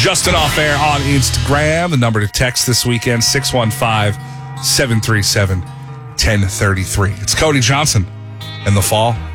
Justin Off Air on Instagram. The number to text this weekend, 615-737-1033. It's Cody Johnson and The Fall.